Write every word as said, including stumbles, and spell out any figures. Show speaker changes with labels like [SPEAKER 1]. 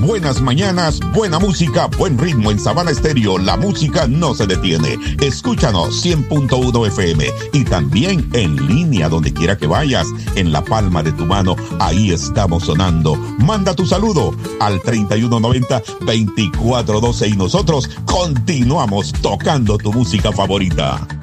[SPEAKER 1] buenas mañanas, buena música, buen ritmo en Sabana Estéreo. La música no se detiene. Escúchanos cien punto uno F M y también en línea donde quiera que vayas, en la palma de tu mano, ahí estamos sonando. Manda tu saludo al treinta y uno noventa, veinticuatro doce y nosotros continuamos tocando tu música favorita.